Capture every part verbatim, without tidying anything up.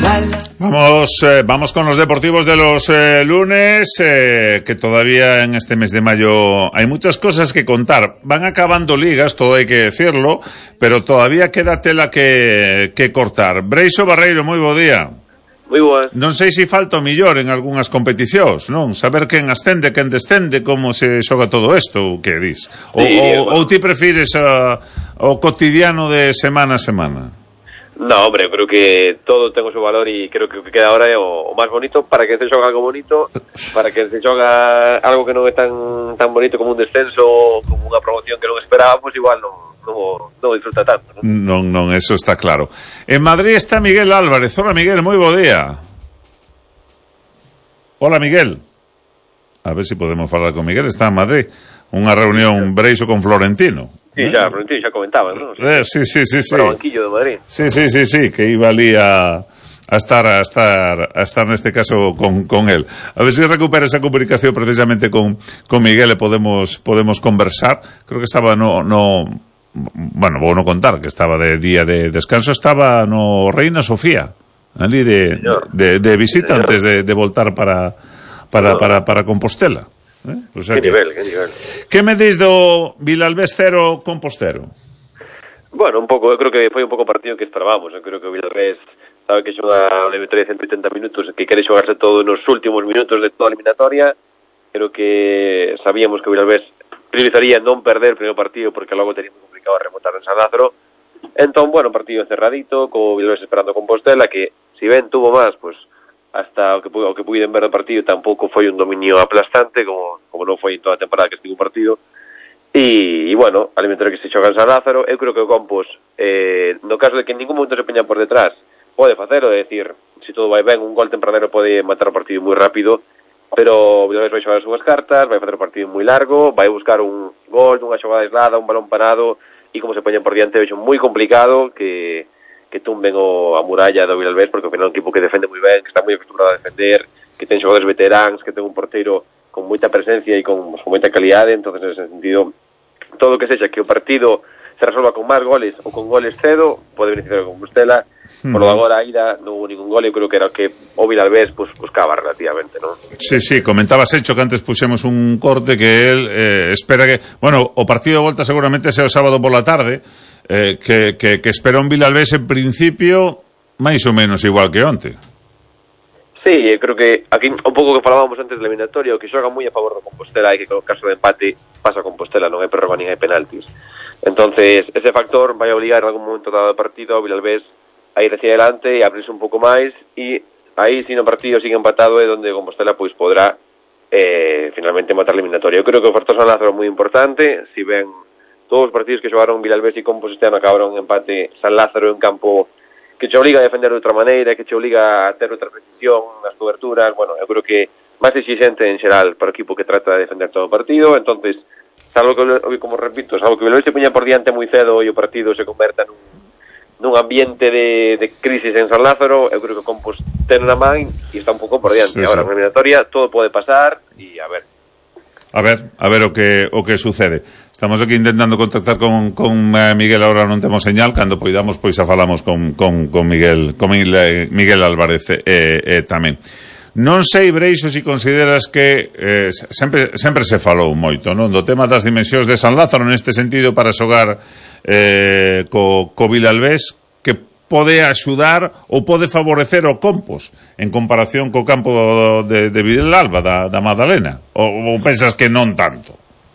Vamos, eh, vamos con los deportivos de los eh, lunes, eh, que todavía en este mes de mayo hay muchas cosas que contar. Van acabando ligas, todo hay que decirlo, pero todavía queda tela que, que cortar. Breixo Barreiro, moi bo día. Moi boas. Non sei se falta o millor en algunhas competicións, non? Saber quen ascende, quen descende, como se xoga todo isto, ou que dis? Ou, sí, ou, bueno. ou ti prefires a, o cotidiano de semana a semana? No, hombre, creo que todo ten o seu valor e creo que o que queda ahora é o, o máis bonito para que se xoga algo bonito, para que se xoga algo que non é tan tan bonito como un descenso ou como unha promoción que non esperábamos, igual non, non, non disfruta tanto, non? Non, non, eso está claro. En Madrid está Miguel Álvarez. Hola, Miguel, moi bo día. Hola, Miguel. A ver se si podemos falar con Miguel. Está en Madrid. Unha reunión Breixo con Florentino. Sí, xa, Florentino xa comentaba, non? Eh, sí, sí, sí, sí. Para o banquillo de Madrid. Sí, sí, sí, sí, que iba ali a, a estar a estar a estar neste caso con, con él. A ver se si recupera esa comunicación precisamente con, con Miguel e podemos podemos conversar. Creo que estaba no no bueno, vou non contar que estaba de día de descanso, estaba no Reina Sofía, ali de de, de visita antes de, de voltar para para para para Compostela. Eh? O sea que, que nivel, que nivel. Que me dis do Vilalbés cero Compostero? Bueno, un pouco, eu creo que foi un pouco o partido que esperábamos. Eu creo que o Vilalbés sabe que xoga unha eliminatoria de ciento oitenta minutos, que quere xogarse todo nos últimos minutos de toda a eliminatoria. Creo que sabíamos que o Vilalbés priorizaría non perder o primeiro partido porque logo tería moi complicado remontar en San Lázaro. Entón, bueno, un partido cerradito, co Vilalbés esperando Compostela, que si ben tuvo máis, pues hasta o que, o que puiden ver do partido tampouco foi un dominio aplastante como, como non foi en toda a temporada que estivo un partido e, e bueno, a eliminatoria que se xoga en San Lázaro, eu creo que o Compos eh, no caso de que en ningún momento se peña por detrás pode facelo, é dicir, se todo vai ben un gol tempranero pode matar o partido moi rápido, pero o Vilalbés vai xogar as súas cartas, vai facer o partido moi largo, vai buscar un gol dunha xogada aislada, un balón parado e como se peñan por diante vexo moi complicado que que tumben o a muralla do Vilalbés, porque ao final é un equipo que defende moi ben, que está moi acostumbrado a defender, que ten xogadores veteráns, que ten un porteiro con moita presencia e con, con moita calidade. Entonces, en ese sentido, todo o que sexa que o partido se resolva con máis goles ou con goles cedo, pode beneficiar con Compostela. Hmm. Por lo agora, a ida non hubo ningún gol, eu creo que era o que o Vilalbés pues, buscaba relativamente, non? Sí, sí, comentabas hecho que antes puxemos un corte que él eh, espera que... Bueno, o partido de volta seguramente sea o sábado por la tarde, eh, que, que, que espera un Vilalbés en principio máis ou menos igual que onte. Sí, eu creo que aquí un pouco que falábamos antes do eliminatorio, que xoga moi a favor do Compostela e que con caso de empate pasa a Compostela, non hai prórroga nin hai penaltis. Entonces, ese factor vai obligar en algún momento dado do partido ao Vilalbés a ir hacia adelante e abrirse un pouco máis e aí, se no partido sigue empatado, é onde Compostela pois podrá eh, finalmente matar a eliminatoria. Eu creo que o factor San Lázaro é moi importante, si ben todos os partidos que xogaron Vilalbés e Compos este ano acabaron en empate, San Lázaro é un campo que te obliga a defender de outra maneira, que te obliga a ter outra precisión nas coberturas. Bueno, eu creo que máis exigente en xeral para o equipo que trata de defender todo o partido. Entonces, salvo que, como repito, salvo que Vilalbés se poña por diante moi cedo e o partido se converta nun, nun ambiente de, de crisis en San Lázaro, eu creo que o Compos ten na man e está un pouco por diante. Sí, Ahora, sí. Na eliminatoria, todo pode pasar e a ver. A ver, a ver o que o que sucede. Estamos aquí intentando contactar con, con eh, Miguel, ahora non temos señal, cando poidamos pois xa falamos con, con, con Miguel con Miguel, Miguel Álvarez eh, eh, tamén. Non sei, Breixo, se si consideras que eh, sempre, sempre se falou moito, non? Do tema das dimensións de San Lázaro neste sentido para xogar eh, co, co Vilalbés, que pode axudar ou pode favorecer o Compos en comparación co campo de, de Vilalba da, da Madalena, ou, ou pensas que non tanto?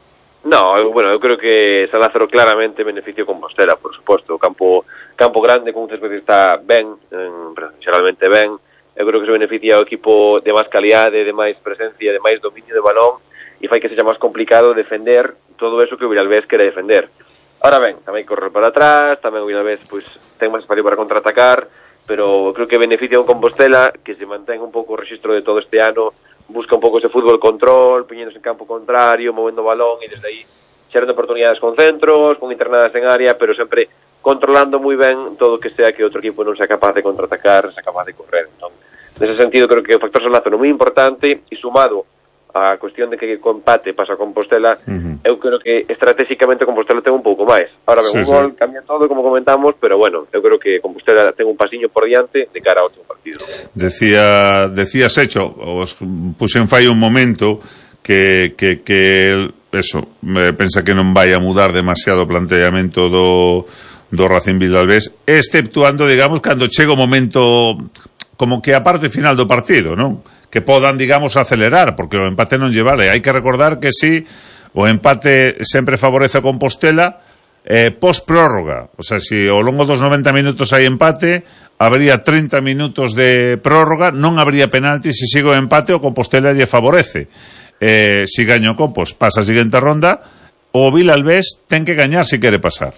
No, bueno, eu creo que San Lázaro claramente beneficio Compostela, por suposto. O campo campo grande con un césped que está ben, xeralmente ben. Eu creo que se beneficia o equipo de máis calidade, de máis presencia, de máis dominio de balón e fai que sexa máis complicado defender todo eso que o Vilalbés quere defender. Ahora ben, tamén correr para atrás, tamén o Vilalbés pois, ten máis espacio para contraatacar, pero creo que beneficia un Compostela que se mantén un pouco o registro de todo este ano, busca un pouco ese fútbol control, piñéndose en campo contrario, movendo o balón e desde aí xerando oportunidades con centros, con internadas en área, pero sempre controlando moi ben todo o que sea que outro equipo non sea capaz de contraatacar, sea capaz de correr. Entón, nese sentido, creo que o factor San Lázaro é moi importante e sumado a cuestión de que o empate pasa a Compostela, uh-huh. eu creo que estratégicamente Compostela ten un pouco máis. Ahora ben, sí, un gol sí. cambia todo, como comentamos, pero bueno, eu creo que Compostela ten un pasiño por diante de cara a outro partido. partido. Decía, decía Secho, os puse en fai un momento que, que, que eso, me pensa que non vai a mudar demasiado o planteamento do, do Racing Vilalbés, exceptuando, digamos, cando chega o momento como que a parte final do partido, non? Que podan, digamos, acelerar, porque o empate non lle vale. Hai que recordar que si o empate sempre favorece a Compostela eh, post-prórroga, o sea, si ao longo dos noventa minutos hai empate, habría treinta minutos de prórroga, non habría penalti, se sigue o empate o Compostela lle favorece. Eh, si gaño o Compos pasa a seguinte ronda, o Vilalbés ten que gañar se quere pasar.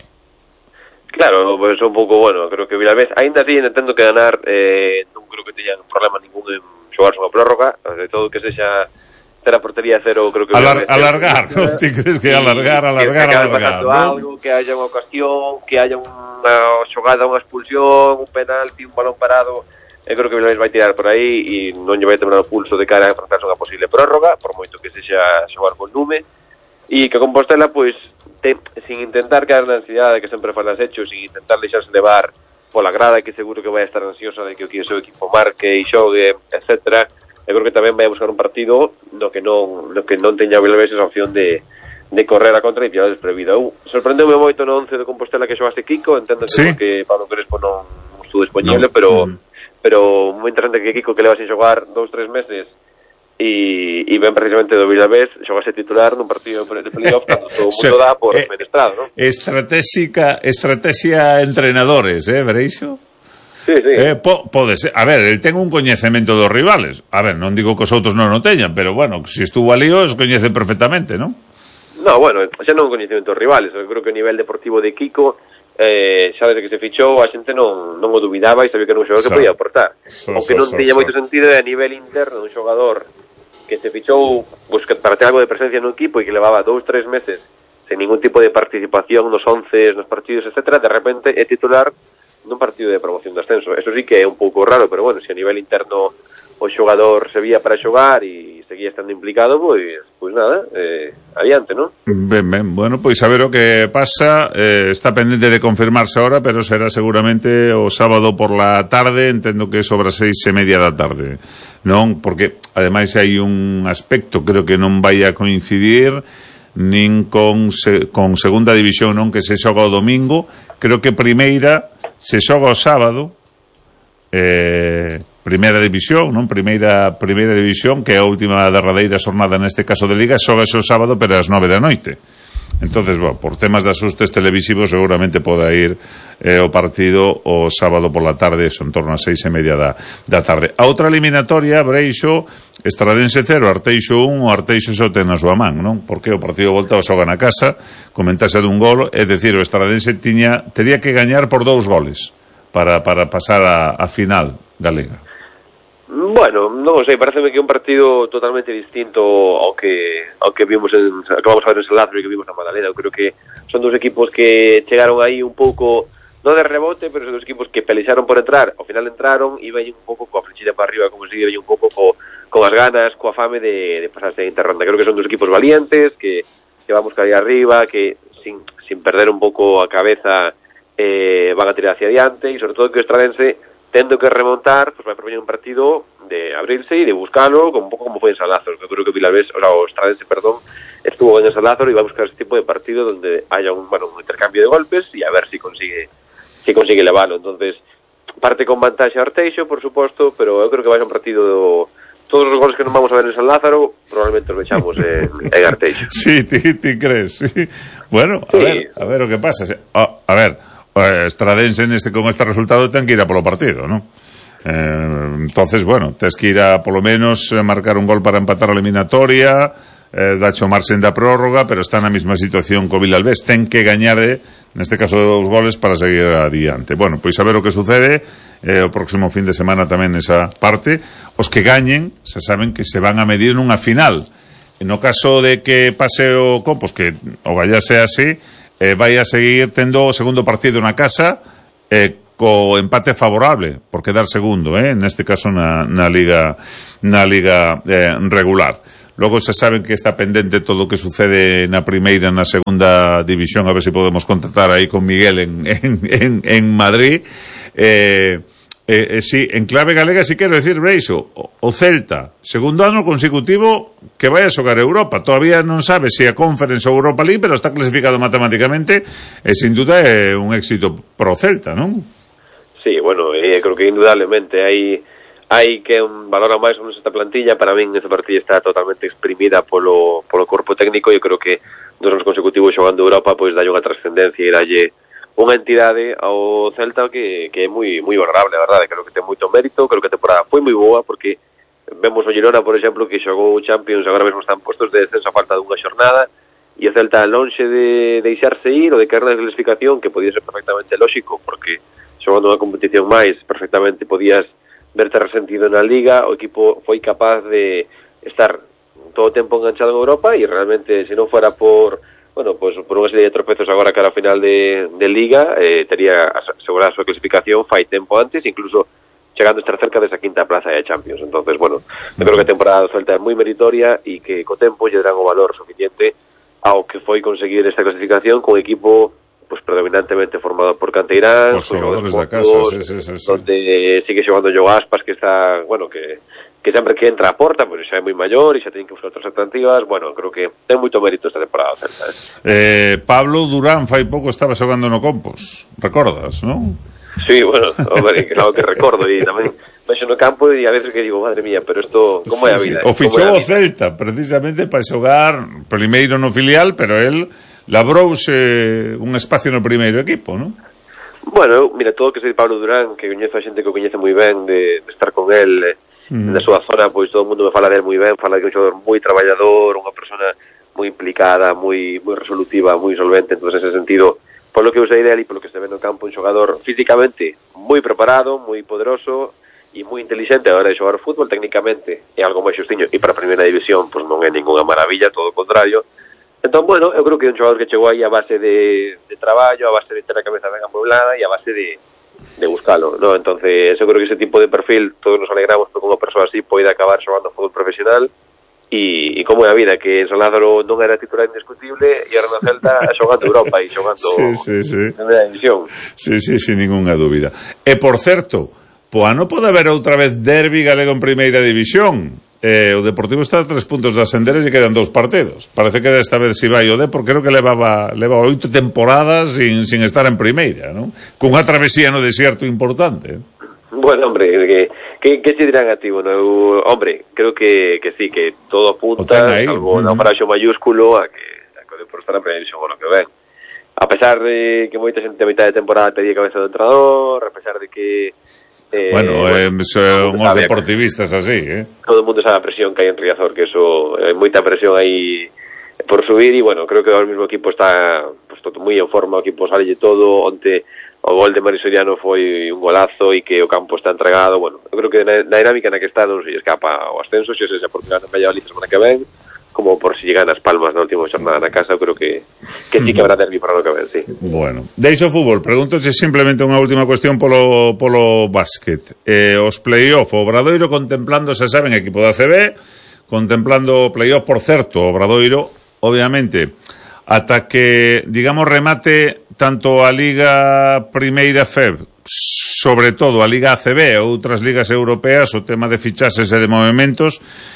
Claro, pues un pouco, bueno, creo que Vilalbés ainda así intentando que ganar, eh, non creo que teñan problema ningún en xogarse unha prórroga, de todo que sexa ter a portería cero, creo que Alar, alargar, ¿no? ¿Ti crees que alargar, alargar, que alargar, ¿no? Algo, que haya unha ocasión, que haya unha xogada, unha expulsión, un penalti, un balón parado. Eu creo que Vilalbés vai tirar por aí e non lle vai temblar o pulso de cara a enfrentarse a unha posible prórroga, por moito que sexa xogar con lume, e que Compostela, pois, te, sin intentar caer na ansiedade que sempre falas hecho, sin intentar deixarse levar pola grada, que seguro que vai estar ansiosa de que o que o seu equipo marque e xogue, etcétera. Eu creo que tamén vai a buscar un partido no que non, no que non teña Vilalbés esa opción de, de correr a contra e pillar desprevido. Eu sorprendeume moito no once de Compostela que xogaste Kiko, entendo ¿Sí? que Pablo Crespo non, non estuvo disponible, no. pero Mm. pero moi interesante que Kiko, que leva sin xogar dous, tres meses e, e ven precisamente do Vilalbés xogase titular nun partido de playoff cando todo o mundo dá por eh, menestrado, ¿no? Estratégica, estrategia entrenadores, eh, Breixo? Sí, sí. Eh, po, pode ser. A ver, el ten un coñecemento dos rivales. A ver, non digo que os outros non o teñan, pero bueno, se si estuvo ali os coñece perfectamente, non? No, bueno, xa non coñecemento dos rivales. Eu creo que o nivel deportivo de Kiko, eh, xa desde que se fichou, a xente non, non o dubidaba e sabía que era un xogador so, que podía aportar. So, o que so, non so, tiña so. moito sentido é a nivel interno un xogador que se fichou pues, que para ter algo de presencia no equipo e que levaba dous, tres meses sen ningún tipo de participación nos once, nos partidos, etcétera, de repente é titular nun partido de promoción de ascenso. Eso sí que é un pouco raro, pero bueno, se a nivel interno o xogador se vía para xogar e seguía estando implicado, pois, pois nada, eh, adiante, non? Ben, ben, bueno, pois a ver o que pasa, eh, está pendente de confirmarse ahora, pero será seguramente o sábado por la tarde, entendo que é sobre as seis e media da tarde, non? Porque, ademais, hai un aspecto, creo que non vai a coincidir nin con, se, con segunda división, non? Que se xoga o domingo, creo que primeira se xoga o sábado, eh, primeira división, non? Primeira primeira división, que é a última derradeira xornada neste caso de Liga, xoga o sábado pero ás nove da noite. Entonces, bueno, por temas de asustes televisivos seguramente poda ir eh, o partido o sábado por la tarde, son torno a seis e media da, da tarde. A outra eliminatoria, Breixo, Estradense cero, Arteixo un, o Arteixo xa o ten na súa man, non? Porque o partido de volta o xoga na casa, comentase dun gol, é dicir, o Estradense tiña, tería que gañar por dous goles para, para pasar a, a final da Liga. Bueno, non sei, pareceme que é un partido totalmente distinto ao que ao que vimos en, que vamos a ver en San Lázaro e que vimos na Magdalena. Eu creo que son dos equipos que chegaron aí un pouco, non de rebote, pero son dos equipos que pelexaron por entrar, ao final entraron e veñen un pouco coa flechilla para arriba, como se dice, veñen un pouco co, con as ganas, coa fame de, de pasarse a interronda. Creo que son dos equipos valientes, que, que vamos caer arriba, que sin, sin perder un pouco a cabeza eh, van a tirar hacia adiante, e sobre todo que o Estradense, tendo que remontar, pues vai propoñer un partido de abrirse e de buscarlo, como un pouco como foi en San Lázaro. Eu creo que Vilalbés, o sea, o Estradense, perdón, estuvo en San Lázaro e va a buscar ese tipo de partido donde haya un, bueno, un intercambio de golpes e a ver si consigue si consigue levarlo. Entonces, parte con vantaxe a Arteixo, por suposto, pero eu creo que vai a un partido do, todos os goles que non vamos a ver en San Lázaro probablemente os vexamos en, en Arteixo. Sí, ti, ti crees, sí. Bueno, a sí. ver, a ver o que pasa. Oh, a ver, Estradense neste con este resultado ten que ir a polo partido, non? Eh, entonces, bueno, tes que ir a polo menos marcar un gol para empatar a eliminatoria, eh, dacho marxen da prórroga, pero está na mesma situación co Vilalbés, ten que gañar de, neste caso de dous goles para seguir adiante. Bueno, pois a ver o que sucede eh, o próximo fin de semana tamén esa parte. Os que gañen, se saben que se van a medir nunha final. No caso de que pase o Compos, que o vaya sea así, eh, vai a seguir tendo o segundo partido na casa eh, co empate favorable por quedar segundo, eh, neste caso na, na liga na liga eh, regular. Logo se saben que está pendente todo o que sucede na primeira e na segunda división, a ver se si podemos contactar aí con Miguel en, en, en, en Madrid. Eh, Eh, eh, sí, en clave galega sí quero decir, Breixo, o, o Celta, segundo ano consecutivo que vai a xogar Europa. Todavía non sabe se a Conference ou Europa League, pero está clasificado matemáticamente e sin duda é un éxito pro Celta, non? Sí, bueno, eh, creo que indudablemente hai hai que un valor máis menos esta plantilla. Para min esta plantilla está totalmente exprimida polo, polo corpo técnico e creo que dos anos consecutivos xogando Europa pois dalle unha trascendencia e dalle unha entidade ao Celta que, que é moi moi honorable, a verdade. Creo que ten moito mérito, creo que a temporada foi moi boa porque vemos o Girona, por exemplo, que xogou Champions, agora mesmo están postos de descenso a falta dunha xornada e o Celta lonxe de deixarse ir ou de caer na clasificación, que podía ser perfectamente lógico porque xogando unha competición máis perfectamente podías verte resentido na Liga. O equipo foi capaz de estar todo o tempo enganchado en Europa e realmente se non fora por bueno, pues por unha serie de tropezos agora cara a final de, de Liga, eh, tería asegurada a súa clasificación fai tempo antes, incluso chegando a estar cerca desa quinta plaza de Champions. Entonces, bueno, eu creo que a temporada do Celta é moi meritoria e que co tempo lle darán o valor suficiente ao que foi conseguir esta clasificación con equipo pues predominantemente formado por canteirán, por xogadores da casa, sí, sí, sí, sí. Donde sigue xogando Joe Aspas, que está, bueno, que que sempre que entra a porta, pois pues, xa é moi maior e xa ten que buscar outras alternativas. Bueno, creo que ten moito mérito esta temporada, certa, eh? Eh, Pablo Durán fai pouco estaba xogando no Compos, recordas, non? Sí, bueno, hombre, claro que recordo e tamén vexo no campo e a veces que digo, madre mía, pero isto, como é a vida? Sí, sí. O fichou o Celta, precisamente para xogar primeiro no filial, pero el labrouse un espacio no primeiro equipo, non? Bueno, mira, todo o que sei de Pablo Durán, que coñezo a xente que o coñece moi ben, de, de estar con el, mm. na súa zona, pois todo o mundo me fala del moi ben, fala que é un xogador moi traballador, unha persona moi implicada, moi moi resolutiva, moi solvente. Entonces, en ese sentido, polo que eu sei del e polo que se ve no campo, un xogador físicamente moi preparado, moi poderoso e moi inteligente a hora de xogar fútbol. Técnicamente é algo máis xustiño e para a primeira división pois non é ninguna maravilla, todo o contrario. Entón, bueno, eu creo que é un xogador que chegou aí a base de, de traballo, a base de ter a cabeza ben amueblada e a base de, de buscalo, ¿no? Entonces, eu creo que ese tipo de perfil todos nos alegramos porque unha persoa así pode acabar xogando fútbol profesional e, e como é a vida, que San Lázaro non era titular indiscutible e ahora no Celta xogando Europa e xogando sí, sí, sí. Primeira división. Sí, sí, sin ninguna dúbida. E, por certo, pois non pode haber outra vez derbi galego en Primeira División. Eh, o Deportivo está a tres puntos de ascender e quedan dous partidos. Parece que desta vez si vai o Depor, creo que levaba leva oito temporadas sin, sin estar en primeira, ¿no? Cunha travesía no desierto importante. Bueno, hombre, que, que, que se dirán a ti? Bueno, eu, hombre, creo que, que sí, que todo apunta, algo uh-huh. naufraxo mayúsculo a que, a que o Depor estará en primeira división o lo que ven. A pesar de que moita xente a mitad de temporada pedía cabeza do entrenador, a pesar de que Eh, bueno, eh, son os deportivistas así, eh? Todo o mundo sabe a presión que hai en Riazor, que eso hai moita presión aí por subir e, bueno, creo que o mesmo equipo está pues, todo moi en forma, o equipo sale todo. Onte o gol de Mari Soriano foi un golazo e que o campo está entregado. Bueno, eu creo que na, na dinámica na que está non se escapa o ascenso, se xa por final en Valladolid a semana que ven, como por si llegan as Palmas na última xornada na casa. Eu creo que, que sí que habrá derbi para o que ven, sí. Bueno, deixo fútbol, pregúntose simplemente unha última cuestión polo, polo básquet. Eh, os play-off, o Obradoiro contemplando, se saben, equipo da C B, contemplando o play-off, por certo, o Obradoiro, obviamente, ata que, digamos, remate tanto a Liga Primeira F E B, sobre todo a Liga A C B e outras ligas europeas, o tema de fichaxes e de movimentos,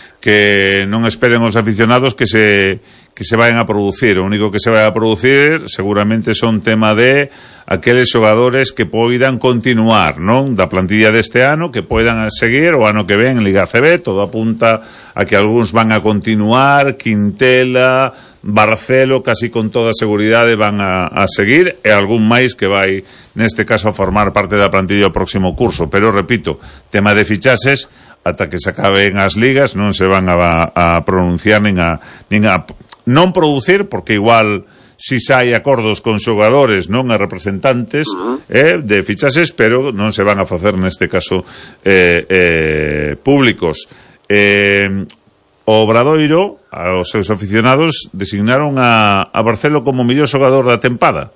que non esperen os aficionados que se que se vayan a producir. O único que se vai a producir seguramente son tema de aqueles xogadores que poidan continuar, non? Da plantilla deste ano, que poidan seguir o ano que ven en Liga A C B. Todo apunta a que algúns van a continuar, Quintela, Barcelo, casi con toda seguridade van a, a seguir, e algún máis que vai, neste caso, a formar parte da plantilla o próximo curso. Pero, repito, tema de fichaxes, ata que se acaben as ligas non se van a, a pronunciar nin a, nin a non producir, porque igual si xa hai acordos con xogadores, non a representantes eh, de fichaxes, pero non se van a facer neste caso eh, eh, públicos. eh, o Obradoiro, aos seus aficionados, designaron a, a Barcelo como mellor xogador da tempada.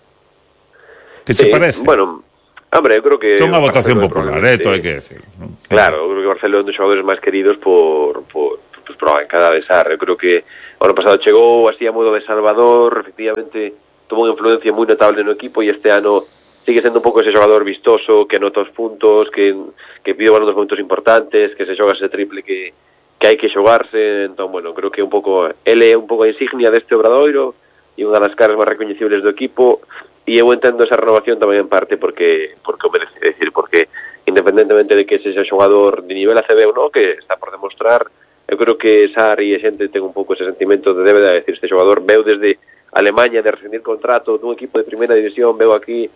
Que che sí, parece? Bueno, hombre, eu creo que... É unha votación popular, eh, todo hai que decir, ¿no? Claro, eu creo que Barcelona é un dos xogadores máis queridos por, por, pues, por cada besar. Eu creo que o ano pasado chegou así a modo de Salvador, efectivamente tuvo unha influencia moi notable no equipo, e este ano sigue sendo un pouco ese xogador vistoso, que anota os puntos, que, que pide balón nos momentos importantes, que se xoga ese triple que, que hai que xogarse. Entón, bueno, creo que un pouco ele é un pouco a insignia deste Obradoiro e unha das caras máis recoñecibles do equipo, e eu entendo esa renovación tamén en parte porque porque o merece, decir, porque independentemente de que sexa xogador de nivel A C B ou non, que está por demostrar, eu creo que Sarri e xente ten un pouco ese sentimento de débeda, de decir, este xogador veu desde Alemanha de rescindir contrato dun equipo de primeira división, veu aquí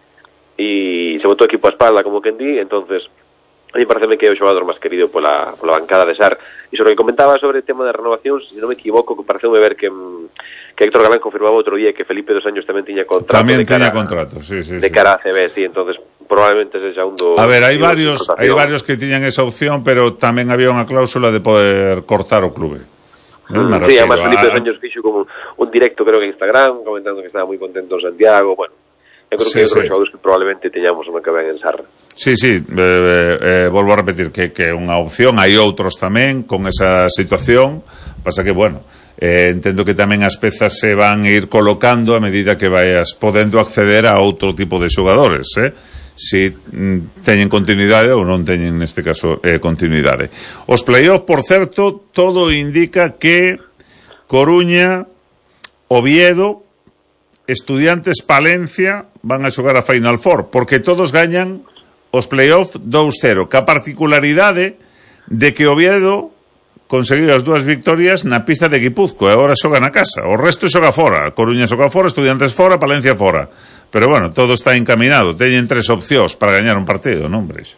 e se botou o equipo a espalda, como quen di. Entonces a mí pareceme que é o xogador máis querido pola, pola bancada de Sar. E sobre o que comentaba sobre o tema de renovacións, se non me equivoco, que pareceume ver que, que Héctor Galán confirmaba outro día que Felipe dos Años tamén tiña contrato. Tamén de cara, tiña contrato, sí, sí. De sí. cara a C B, sí, entonces probablemente sexa un do... A ver, hai varios, hai varios que tiñan esa opción, pero tamén había unha cláusula de poder cortar o clube. ¿No? Mm, sí, además Felipe dos Años fixo como un directo, creo que en Instagram, comentando que estaba moi contento en Santiago. Bueno, eu creo sí, que é sí. outros xogadores que probablemente teñamos unha que ven en Sarra. Sí, sí, eh, eh, volvo a repetir que que é unha opción, hai outros tamén con esa situación, pasa que, bueno, eh, entendo que tamén as pezas se van a ir colocando a medida que vayas podendo acceder a outro tipo de xogadores, eh? Si mm, teñen continuidade ou non teñen, neste caso, eh, continuidade. Os play-off, por certo, todo indica que Coruña, Oviedo, Estudiantes, Palencia van a xogar a Final Four, porque todos gañan os play-off dous cero, ca particularidade de que Oviedo conseguiu as dúas victorias na pista de Guipúzcoa, e agora xoga na casa. O resto xoga fora, Coruña xoga fora, Estudiantes fora, Palencia fora. Pero bueno, todo está encaminado, teñen tres opcións para gañar un partido, non, Breix?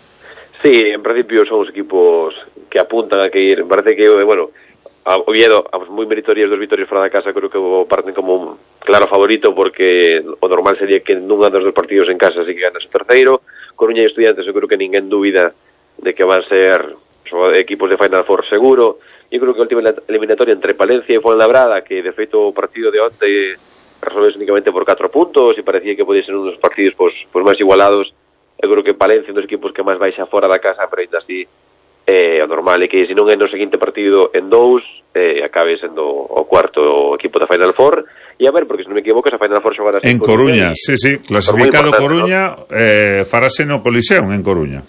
Sí, en principio son os equipos que apuntan a que ir. Parece que, bueno, a Oviedo, a moi meritorias dos vitorias fora da casa, creo que o parten como un claro favorito, porque o normal sería que nunha dos dos partidos en casa sí que ganas o terceiro. Coruña e Estudiantes, eu creo que ninguén dúbida de que van ser equipos de Final Four seguro. Eu creo que a última eliminatoria entre Palencia e Fuenlabrada, que de feito o partido de onte resolves únicamente por catro puntos e parecía que podía ser un dos partidos pois, pois máis igualados. Eu creo que Palencia é un dos equipos que máis baixa fora da casa, pero ainda así eh, o normal é que se non é no seguinte partido en dous, eh, acabe sendo o cuarto equipo da Final Four. E a ver, porque se non me equivoco, esa Final Four xogará en Coruña, sí, sí, clasificado Coruña, ¿no? eh, farase no Coliseum en Coruña.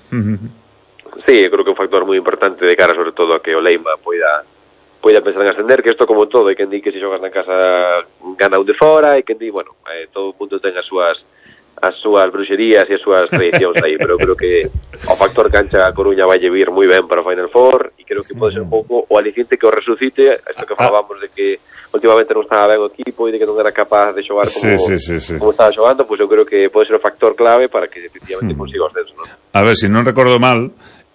Sí, eu creo que é un factor moi importante de cara sobre todo a que o Leima poida poida pensar en ascender, que isto como todo, hai quen di que se xogas na casa gana un de fora, e quen di, bueno, eh, todo o mundo ten as súas as súas bruxerías e as súas tradicións aí, pero creo que o factor cancha a Coruña vai vir moi ben para o Final Four, e creo que pode ser un pouco o aliciente que o resucite, isto que falábamos de que últimamente non estaba ben o equipo e de que non era capaz de xogar como, sí, sí, sí, sí. como estaba xogando, pois pues eu creo que pode ser o factor clave para que efectivamente consiga o ascenso, ¿no? A ver, se si non recordo mal,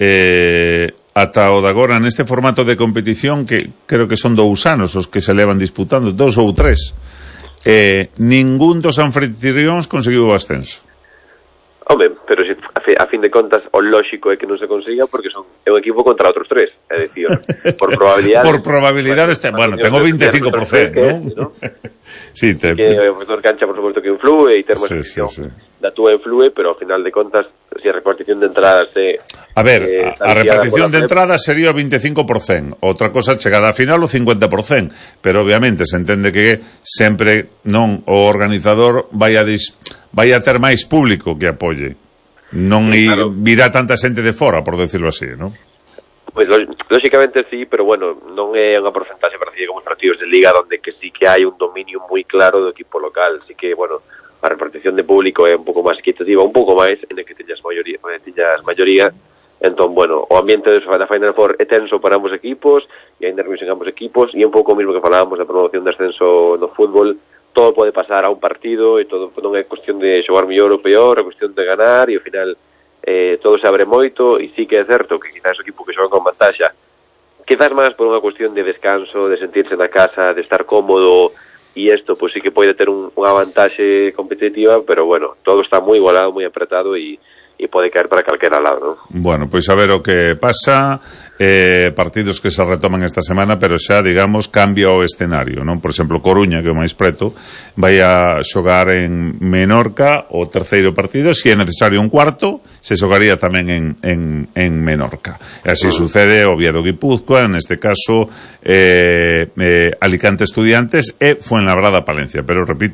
eh, ata o de agora neste formato de competición, que creo que son dous anos os que se levan disputando, dous ou tres, eh, ningún dos anfitrións conseguiu o ascenso. Hombre, pero se, a, fi, a fin de contas o lógico é que non se consiga, porque son é un equipo contra outros tres, é dicir, por probabilidade por probabilidades, te, bueno, tengo veinticinco por ciento, ¿no? Sí, te, que o factor cancha por suposto que influe e ter máis sí, sí, sí. da túa influe, pero ao final de contas se a repartición de entradas é a ver, eh, a, a repartición de entradas sería o veinticinco por ciento, outra cosa chegada a final o cincuenta por ciento, pero obviamente se entende que sempre non o organizador vai a dis, vai a ter máis público que apoie, non sí, claro. Virá tanta xente de fora, por decirlo así, non? Pois pues, lógicamente sí, pero bueno, non é unha porcentaxe parecida como os partidos de Liga, donde que sí que hai un dominio moi claro do equipo local, así que, bueno, a repartición de público é un pouco máis equitativa, un pouco máis, en el que teñas maioría, teñas maioría. Entón, bueno, o ambiente da Final Four é tenso para ambos equipos, e hai nervios en ambos equipos, e un pouco o mismo que falábamos da promoción de ascenso no fútbol, todo pode pasar a un partido, e todo non é cuestión de xogar mellor ou peor, é cuestión de ganar, e ao final eh, todo se abre moito, e sí que é certo que quizás o equipo que xoga con vantaxa, quizás máis por unha cuestión de descanso, de sentirse na casa, de estar cómodo, e isto pois sí que pode ter un, unha vantaxe competitiva, pero bueno, todo está moi igualado, moi apretado, e e pode caer para calquera lado, ¿no? Bueno, pois a ver o que pasa, eh, partidos que se retoman esta semana, pero xa, digamos, cambia o escenario, non? Por exemplo, Coruña, que é o máis preto, vai a xogar en Menorca o terceiro partido, se é necesario un cuarto, se xogaría tamén en, en, en Menorca. E así uh-huh. sucede Oviedo Guipúzcoa, en este caso eh, eh, Alicante Estudiantes e Fuenlabrada Palencia, pero repito,